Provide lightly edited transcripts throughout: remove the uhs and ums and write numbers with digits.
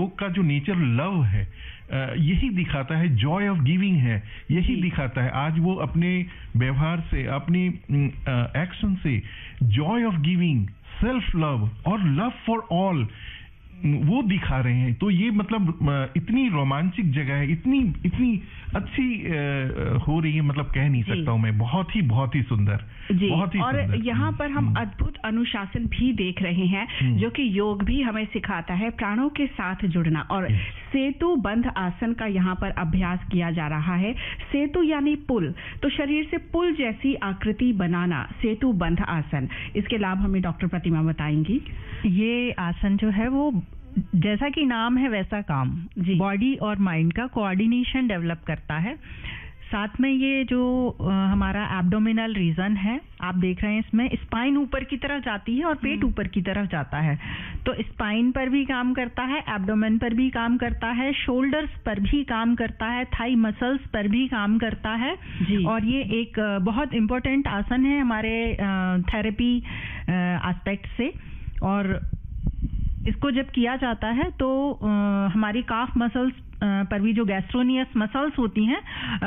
योग का जो नेचर लव है, यही दिखाता है, जॉय ऑफ गिविंग है, यही दिखाता है। आज वो अपने व्यवहार से, अपने एक्शन से Joy of giving, self love और लव फॉर ऑल वो दिखा रहे हैं। तो ये मतलब इतनी रोमांचिक जगह है, इतनी अच्छी हो रही है, मतलब कह नहीं सकता हूं मैं। बहुत ही सुंदर जी। बहुत ही और सुंदर। यहाँ पर हम अद्भुत अनुशासन भी देख रहे हैं, जो कि योग भी हमें सिखाता है प्राणों के साथ जुड़ना। और सेतु बंध आसन का यहाँ पर अभ्यास किया जा रहा है। सेतु यानी पुल, तो शरीर से पुल जैसी आकृति बनाना, सेतु बंध आसन। इसके लाभ हमें डॉक्टर प्रतिमा बताएंगी। ये आसन जो है वो जैसा कि नाम है वैसा काम, बॉडी और माइंड का कोऑर्डिनेशन डेवलप करता है। साथ में ये जो हमारा एब्डोमिनल रीजन है, आप देख रहे हैं इसमें स्पाइन ऊपर की तरफ जाती है और पेट ऊपर की तरफ जाता है। तो स्पाइन पर भी काम करता है, एब्डोमेन पर भी काम करता है, शोल्डर्स पर भी काम करता है, थाई मसल्स पर भी काम करता है। और ये एक बहुत इम्पोर्टेंट आसन है हमारे थेरेपी एस्पेक्ट से। और इसको जब किया जाता है तो हमारी काफ मसल्स पर भी जो गैस्ट्रोनियस मसल्स होती हैं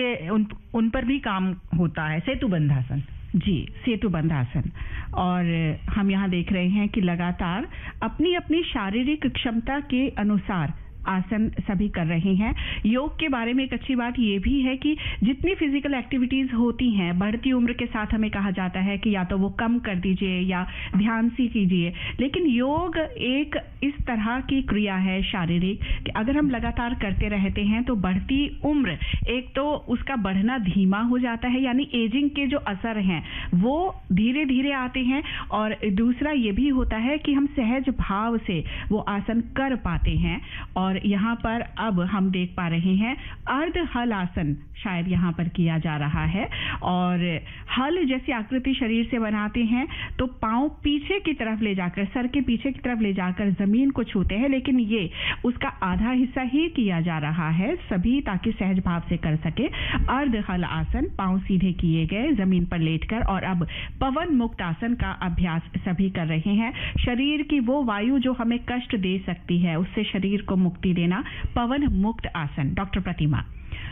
उन पर भी काम होता है। सेतु बंधासन जी, सेतु बंधासन। और हम यहाँ देख रहे हैं कि लगातार अपनी अपनी शारीरिक क्षमता के अनुसार आसन सभी कर रहे हैं। योग के बारे में एक अच्छी बात ये भी है कि जितनी फिजिकल एक्टिविटीज होती हैं, बढ़ती उम्र के साथ हमें कहा जाता है कि या तो वो कम कर दीजिए या ध्यान से कीजिए, लेकिन योग एक इस तरह की क्रिया है शारीरिक कि अगर हम लगातार करते रहते हैं तो बढ़ती उम्र, एक तो उसका बढ़ना धीमा हो जाता है, यानी एजिंग के जो असर हैं वो धीरे धीरे आते हैं। और दूसरा ये भी होता है कि हम सहज भाव से वो आसन कर पाते हैं। और यहाँ पर अब हम देख पा रहे हैं अर्ध हल आसन शायद यहाँ पर किया जा रहा है। और हल जैसी आकृति शरीर से बनाते हैं तो पांव पीछे की तरफ ले जाकर, सर के पीछे की तरफ ले जाकर जमीन को छूते हैं, लेकिन ये उसका आधा हिस्सा ही किया जा रहा है सभी, ताकि सहज भाव से कर सके। अर्ध हल आसन, पांव सीधे किए गए जमीन पर लेटकर। और अब पवन मुक्त आसन का अभ्यास सभी कर रहे हैं। शरीर की वो वायु जो हमें कष्ट दे सकती है, उससे शरीर को मुक्ति देना, पवन मुक्त आसन। डॉक्टर प्रतिमा।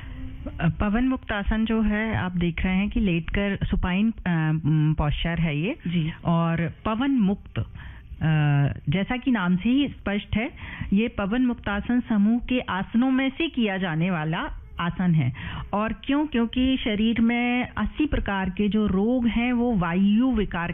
पवन मुक्त आसन जो है आप देख रहे हैं कि लेटकर सुपाइन पोस्चर है ये जी। और पवन मुक्त जैसा कि नाम से ही स्पष्ट है, ये पवन मुक्तासन समूह के आसनों में से किया जाने वाला आसन है। और क्योंकि शरीर में 80 प्रकार के जो रोग हैं वो वायु विकार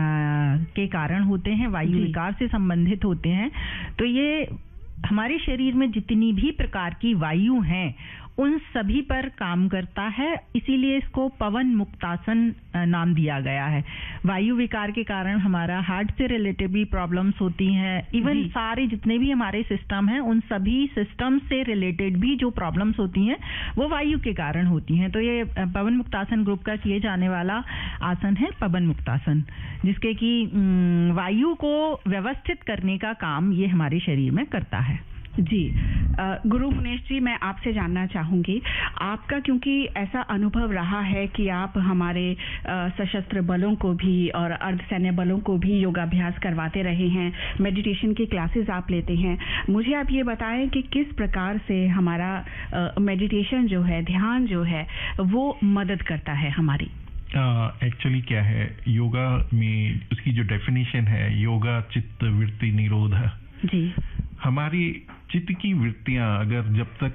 के कारण होते हैं, वायु विकार से संबंधित होते हैं। तो ये हमारे शरीर में जितनी भी प्रकार की वायु हैं उन सभी पर काम करता है, इसीलिए इसको पवन मुक्तासन नाम दिया गया है। वायु विकार के कारण हमारा हार्ट से रिलेटेड भी प्रॉब्लम्स होती हैं, इवन सारे जितने भी हमारे सिस्टम हैं उन सभी सिस्टम से रिलेटेड भी जो प्रॉब्लम्स होती हैं वो वायु के कारण होती हैं। तो ये पवन मुक्तासन ग्रुप का किए जाने वाला आसन है पवन मुक्तासन, जिसके कि वायु को व्यवस्थित करने का काम ये हमारे शरीर में करता है। जी गुरु मुनेश जी, मैं आपसे जानना चाहूंगी, आपका क्योंकि ऐसा अनुभव रहा है कि आप हमारे सशस्त्र बलों को भी और अर्धसैन्य बलों को भी योगाभ्यास करवाते रहे हैं, मेडिटेशन की क्लासेस आप लेते हैं, मुझे आप ये बताएं कि किस प्रकार से हमारा मेडिटेशन जो है, ध्यान जो है, वो मदद करता है हमारी। एक्चुअली क्या है, योगा में उसकी जो डेफिनेशन है, योगा चित्त वृत्ति निरोध जी। हमारी चित्त की वृत्तियां अगर जब तक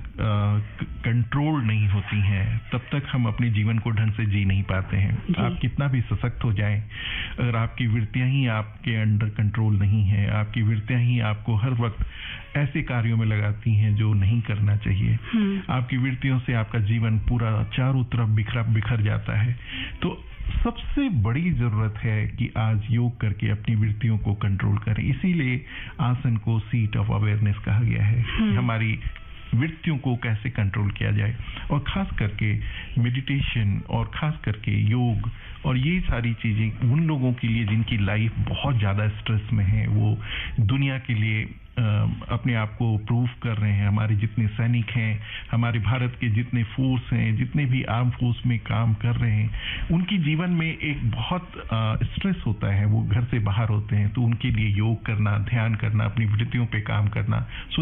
कंट्रोल नहीं होती हैं तब तक हम अपने जीवन को ढंग से जी नहीं पाते हैं। आप कितना भी सशक्त हो जाएं, अगर आपकी वृत्तियां ही आपके अंडर कंट्रोल नहीं है, आपकी वृत्तियां ही आपको हर वक्त ऐसे कार्यों में लगाती हैं जो नहीं करना चाहिए, आपकी वृत्तियों से आपका जीवन पूरा चारों तरफ बिखर जाता है। तो सबसे बड़ी जरूरत है कि आज योग करके अपनी वृत्तियों को कंट्रोल करें। इसीलिए आसन को सीट ऑफ अवेयरनेस कहा गया है कि हमारी वृत्तियों को कैसे कंट्रोल किया जाए। और खास करके मेडिटेशन और खास करके योग और ये सारी चीजें उन लोगों के लिए जिनकी लाइफ बहुत ज्यादा स्ट्रेस में है, वो दुनिया के लिए अपने आप को प्रूव कर रहे हैं। हमारे जितने सैनिक हैं, हमारे भारत के जितने फोर्स हैं, जितने भी आर्म फोर्स में काम कर रहे हैं, उनकी जीवन में एक बहुत स्ट्रेस होता है, वो घर से बाहर होते हैं। तो उनके लिए योग करना, ध्यान करना, अपनी वृत्तियों पे काम करना